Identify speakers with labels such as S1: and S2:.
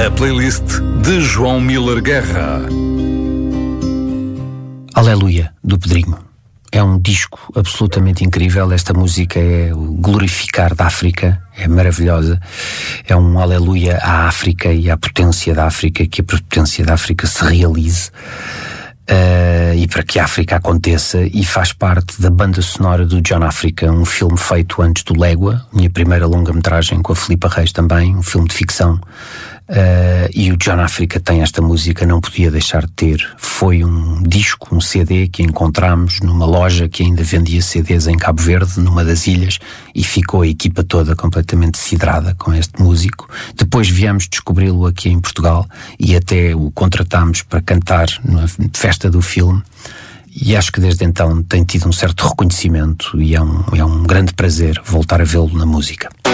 S1: A playlist de João Miller Guerra.
S2: Aleluia, do Pedrinho. É um disco absolutamente incrível. Esta música é o glorificar da África, é maravilhosa. É um aleluia à África e à potência da África, que a potência da África se realize. E para que a África aconteça, e faz parte da banda sonora do John Africa, um filme feito antes do Légua, minha primeira longa-metragem com a Filipa Reis também, um filme de ficção. E o John Africa tem esta música, não podia deixar de ter. Foi um disco, um CD que encontramos numa loja que ainda vendia CDs em Cabo Verde, numa das ilhas, e ficou a equipa toda completamente sidrada com este músico. Depois viemos descobri-lo aqui em Portugal e até o contratámos para cantar na festa do filme. E acho que desde então tem tido um certo reconhecimento e é um grande prazer voltar a vê-lo na música.